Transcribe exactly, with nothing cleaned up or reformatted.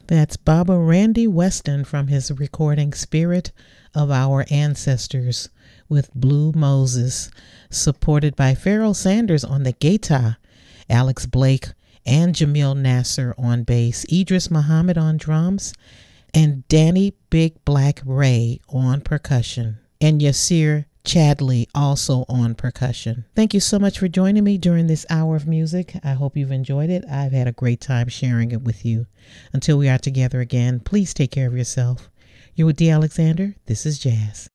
That's Baba Randy Weston from his recording Spirit of Our Ancestors with Blue Moses, supported by Pharoah Sanders on the guitar, Alex Blake and Jamil Nasser on bass, Idris Muhammad on drums, and Danny Big Black Ray on percussion, and Yasir Chadley also on percussion. Thank you so much for joining me during this hour of music. I hope you've enjoyed it. I've had a great time sharing it with you. Until we are together again, please take care of yourself. You're with D. Alexander. This is Jazz.